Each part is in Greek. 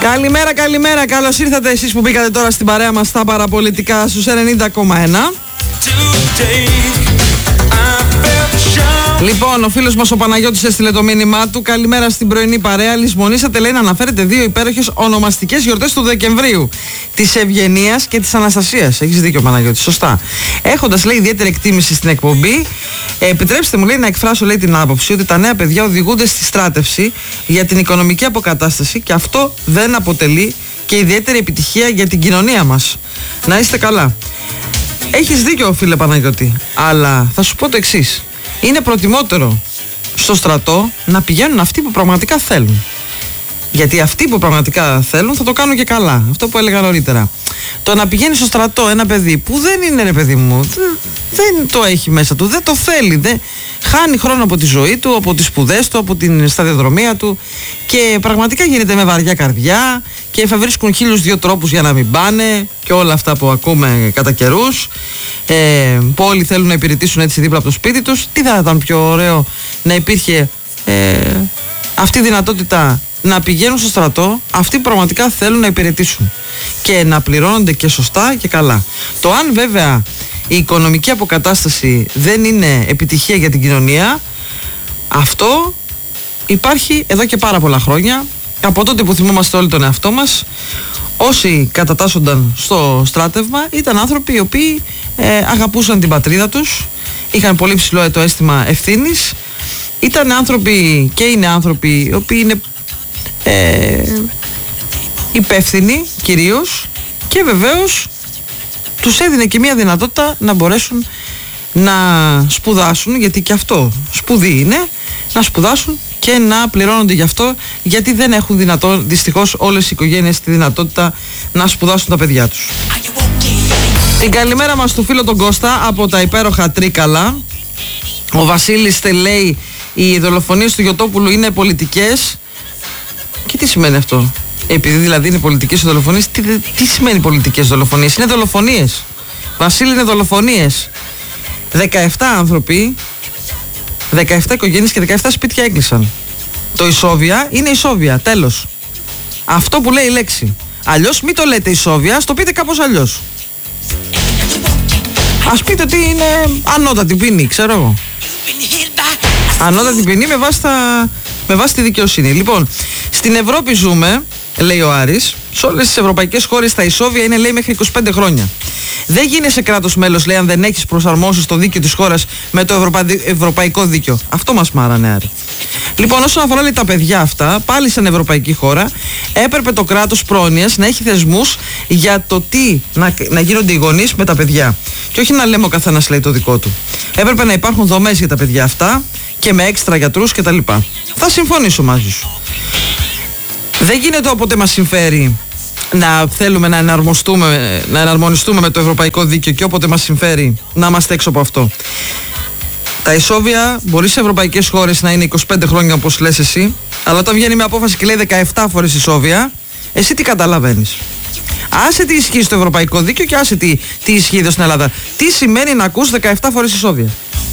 Καλημέρα, καλημέρα. Καλώς ήρθατε εσείς που μπήκατε τώρα στην παρέα μας στα παραπολιτικά στους 90,1. Λοιπόν, ο φίλος μας ο Παναγιώτης έστειλε το μήνυμά του. Καλημέρα στην πρωινή παρέα. Λησμονήσατε, λέει, να αναφέρετε δύο υπέροχες ονομαστικές γιορτές του Δεκεμβρίου. Της Ευγενίας και της Αναστασίας. Έχεις δίκιο, Παναγιώτη, σωστά. Έχοντας, λέει, ιδιαίτερη εκτίμηση στην εκπομπή, επιτρέψτε μου, λέει, να εκφράσω, λέει, την άποψη ότι τα νέα παιδιά οδηγούνται στη στράτευση για την οικονομική αποκατάσταση και αυτό δεν αποτελεί και ιδιαίτερη επιτυχία για την κοινωνία μας. Να είστε καλά. Έχεις δίκιο, φίλε Παναγιώτη, αλλά θα σου πω το εξής. Είναι προτιμότερο στο στρατό να πηγαίνουν αυτοί που πραγματικά θέλουν. Γιατί αυτοί που πραγματικά θέλουν θα το κάνουν και καλά. Αυτό που έλεγα νωρίτερα. Το να πηγαίνει στο στρατό ένα παιδί που δεν είναι, ρε παιδί μου, δεν το έχει μέσα του, δεν το θέλει, χάνει χρόνο από τη ζωή του, από τις σπουδές του, από την σταδιοδρομία του και πραγματικά γίνεται με βαριά καρδιά και θα βρίσκουν 1002 τρόπους για να μην πάνε και όλα αυτά που ακούμε κατά καιρούς, που όλοι θέλουν να υπηρετήσουν έτσι δίπλα από το σπίτι τους. Τι θα ήταν πιο ωραίο να υπήρχε αυτή η δυνατότητα να πηγαίνουν στο στρατό αυτοί που πραγματικά θέλουν να υπηρετήσουν και να πληρώνονται και σωστά και καλά. Το αν βέβαια η οικονομική αποκατάσταση δεν είναι επιτυχία για την κοινωνία, αυτό υπάρχει εδώ και πάρα πολλά χρόνια. Από τότε που θυμόμαστε όλοι τον εαυτό μας, όσοι κατατάσσονταν στο στράτευμα ήταν άνθρωποι οι οποίοι αγαπούσαν την πατρίδα τους, είχαν πολύ ψηλό το αίσθημα ευθύνης, ήταν άνθρωποι και είναι άνθρωποι οι οποίοι είναι υπεύθυνοι κυρίως και βεβαίως τους έδινε και μια δυνατότητα να μπορέσουν να σπουδάσουν, γιατί και αυτό σπουδή είναι, να σπουδάσουν και να πληρώνονται γι' αυτό, γιατί δεν έχουν δυστυχώς όλες οι οικογένειες τη δυνατότητα να σπουδάσουν τα παιδιά τους. Την καλημέρα μας του φίλο τον Κώστα από τα υπέροχα Τρίκαλα. Ο Βασίλης λέει οι δολοφονίες του Γιωτόπουλου είναι πολιτικές. Και τι σημαίνει αυτό? Επειδή δηλαδή είναι πολιτικές δολοφονίες, τι σημαίνει πολιτικές δολοφονίες? Είναι δολοφονίες. Βασίλη, είναι δολοφονίες. 17 άνθρωποι, 17 οικογένειες και 17 σπίτια έκλεισαν. Το ισόβια είναι ισόβια, τέλος. Αυτό που λέει η λέξη. Αλλιώς μην το λέτε ισόβια, το πείτε κάπως αλλιώς. Ας πείτε ότι είναι ανώτατη ποινή, ξέρω εγώ. Ανώτατη ποινή με βάση τη δικαιοσύνη. Λοιπόν, στην Ευρώπη ζούμε, λέει ο Άρης, σε όλες τις ευρωπαϊκές χώρες τα ισόβια είναι, λέει, μέχρι 25 χρόνια. Δεν γίνεσαι κράτος μέλος, λέει, αν δεν έχεις προσαρμόσει το δίκαιο της χώρας με το ευρωπαϊκό δίκαιο. Αυτό μας μάρανε, Άρη. Λοιπόν, όσον αφορά, λέει, τα παιδιά αυτά, πάλι σαν ευρωπαϊκή χώρα, έπρεπε το κράτος πρόνοιας να έχει θεσμούς για το τι να γίνονται οι γονείς με τα παιδιά. Και όχι να λέμε ο καθένας, λέει, το δικό του. Έπρεπε να υπάρχουν δομές για τα παιδιά αυτά και με έξτρα γιατρούς κτλ. Θα συμφωνήσω μαζί σου. Δεν γίνεται όποτε μας συμφέρει να θέλουμε να εναρμονιστούμε με το ευρωπαϊκό δίκαιο και όποτε μας συμφέρει να είμαστε έξω από αυτό. Τα ισόβια μπορεί σε ευρωπαϊκές χώρες να είναι 25 χρόνια όπως λες εσύ, αλλά όταν βγαίνει με απόφαση και λέει 17 φορές ισόβια, εσύ τι καταλαβαίνεις? Άσε τι ισχύει στο ευρωπαϊκό δίκαιο και άσε τι ισχύει εδώ στην Ελλάδα. Τι σημαίνει να ακούς 17 φορές ισόβια?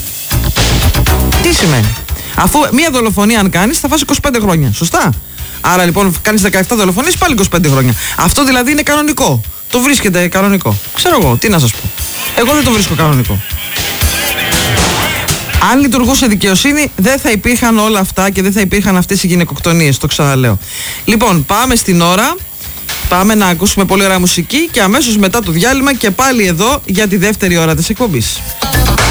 Τι σημαίνει? Αφού μία δολοφονία αν κάνεις θα φας 25 χρόνια, σωστά? Άρα λοιπόν κάνεις 17 δολοφονίες, πάλι 25 χρόνια. Αυτό δηλαδή είναι κανονικό? Το βρίσκεται κανονικό? Ξέρω εγώ, τι να σας πω. Εγώ δεν το βρίσκω κανονικό. Αν λειτουργούσε δικαιοσύνη, δεν θα υπήρχαν όλα αυτά και δεν θα υπήρχαν αυτές οι γυναικοκτονίες, το ξαναλέω. Λοιπόν, πάμε στην ώρα. Πάμε να ακούσουμε πολύ ωραία μουσική και αμέσως μετά το διάλειμμα και πάλι εδώ για τη δεύτερη ώρα της εκπομπής.